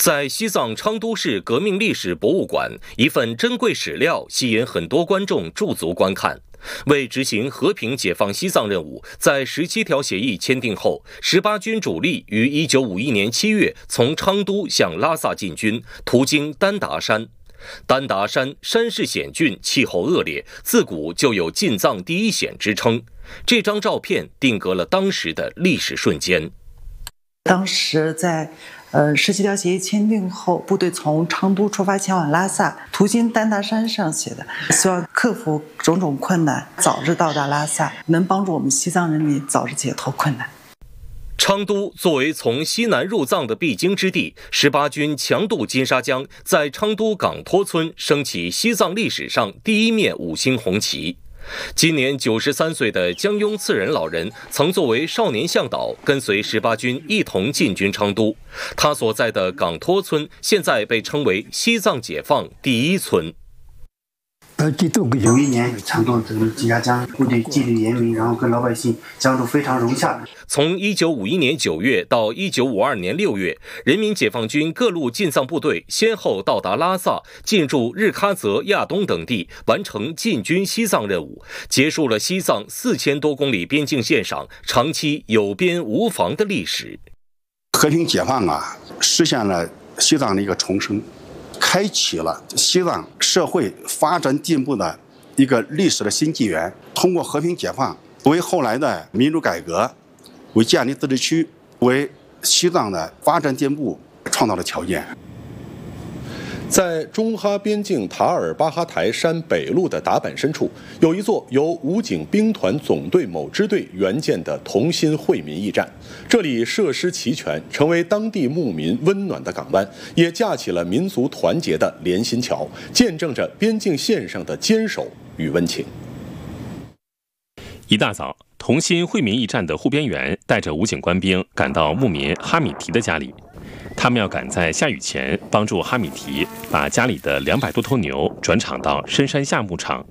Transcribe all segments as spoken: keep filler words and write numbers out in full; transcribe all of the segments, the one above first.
在西藏昌都市革命历史博物馆，一份珍贵史料吸引很多观众驻足观看。为执行和平解放西藏任务，在十七条协议签订后，十八军主力于一九五一年七月从昌都向拉萨进军，途经丹达山。丹达山山势险峻，气候恶劣，自古就有进藏第一险之称。这张照片定格了当时的历史瞬间。 当时在呃十七条协议签订后，部队从昌都出发前往拉萨，途经丹达山上写的，希望克服种种困难，早日到达拉萨，能帮助我们西藏人民早日解脱困难。 昌都作为从西南入藏的必经之地，十八军强渡金沙江，在昌都岗托村升起西藏历史上第一面五星红旗。今年九十三岁的江雍次仁老人曾作为少年向导，跟随十八军一同进军昌都。他所在的岗托村现在被称为西藏解放第一村。 有一年昌都这个金沙江，部队纪律严明，然后跟老百姓相处非常融洽。 从一九五一年九月到一九五二年六月，人民解放军各路进藏部队先后到达拉萨、进驻日喀则、亚东等地，完成进军西藏任务，结束了西藏四千多公里边境线上长期有边无防的历史。 和平解放啊，实现了西藏的一个重生，开启了西藏社会发展进步的一个历史的新纪元。通过和平解放，为后来的民主改革、为建立自治区、为西藏的发展进步创造了条件。 在中哈边境塔尔巴哈台山北麓的达坂深处，有一座由武警兵团总队某支队援建的同心惠民驿站。这里设施齐全，成为当地牧民温暖的港湾，也架起了民族团结的连心桥，见证着边境线上的坚守与温情。 一大早，同心惠民驿站的护边员带着武警官兵赶到牧民哈米提的家里。他们要赶在下雨前帮助哈米提把家里的两百多头牛转场到深山下牧场。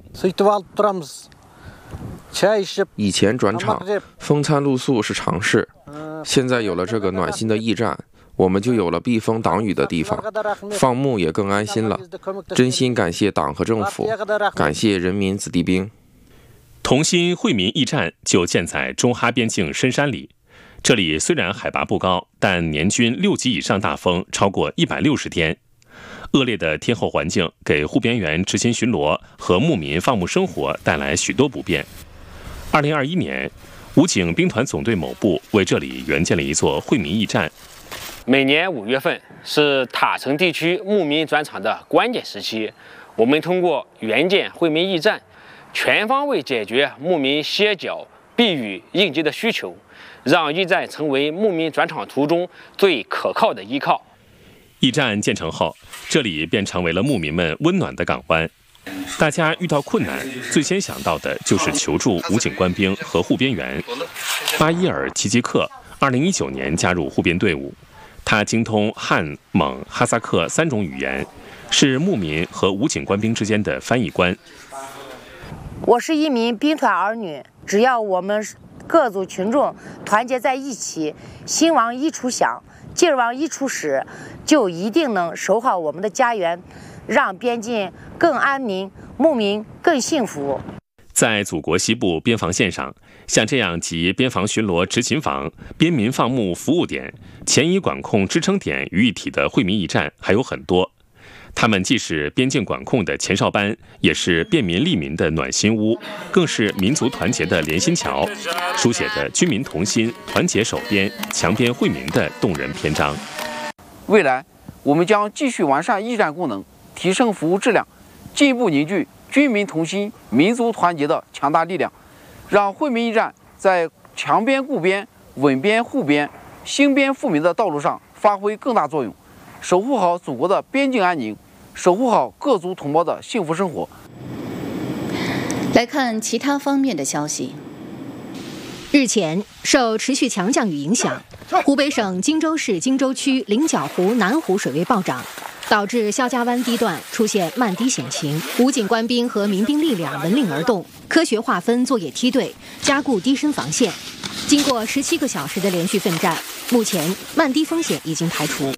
以前转场风餐露宿是常事，现在有了这个暖心的驿站，我们就有了避风挡雨的地方，放牧也更安心了。真心感谢党和政府，感谢人民子弟兵。 同心惠民驿站就建在中哈边境深山里。这里虽然海拔不高，但年均六级以上大风超过一百六十天。恶劣的天候环境给护边员执勤巡逻和牧民放牧生活带来许多不便。二零二一年，武警兵团总队某部为这里援建了一座惠民驿站。 每年五月份是塔城地区牧民转场的关键时期，我们通过援建惠民驿站，全方位解决牧民歇脚、避雨、应急的需求，让驿站成为牧民转场途中最可靠的依靠。 驿站建成后，这里便成为了牧民们温暖的港湾。大家遇到困难，最先想到的就是求助武警官兵和护边员。巴伊尔·齐吉克二零一九年加入护边队伍，他精通汉、蒙、哈萨克三种语言，是牧民和武警官兵之间的翻译官。 我是一名兵团儿女，只要我们各族群众团结在一起，心往一处想，劲儿往一处使，就一定能守好我们的家园，让边境更安宁，牧民更幸福。 在祖国西部边防线上，像这样集边防巡逻执勤房、边民放牧服务点、前移管控支撑点于一体的惠民驿站还有很多。他们既是边境管控的前哨班，也是便民利民的暖心屋，更是民族团结的连心桥，书写着军民同心、团结守边、强边惠民的动人篇章。 未来，我们将继续完善驿站功能，提升服务质量，进一步凝聚军民同心、民族团结的强大力量，让惠民驿站在强边固边、稳边护边、兴边富民的道路上发挥更大作用，守护好祖国的边境安宁，守护好各族同胞的幸福生活。 来看其他方面的消息。 日前，受持续强降雨影响，湖北省荆州市荆州区菱角湖南湖水位暴涨，导致肖家湾堤段出现漫堤险情。武警官兵和民兵力量闻令而动，科学划分作业梯队，加固堤深防线。经过十七个小时的连续奋战，目前漫堤风险已经排除。